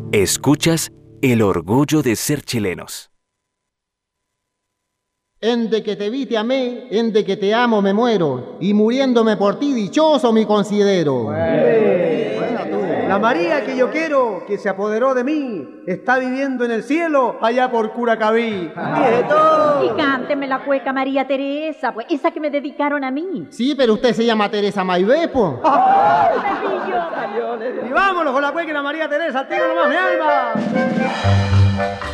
Escuchas El orgullo de ser chilenos. Ende que te vi te amé, ende que te amo me muero, y muriéndome por ti dichoso me considero. La María que yo quiero, que se apoderó de mí, está viviendo en el cielo, allá por Curacaví. Y cánteme la cueca María Teresa, pues, esa que me dedicaron a mí. Sí, pero usted se llama Teresa Maibé, po. Y vámonos con la cueca y la María Teresa, tengo nomás mi alma.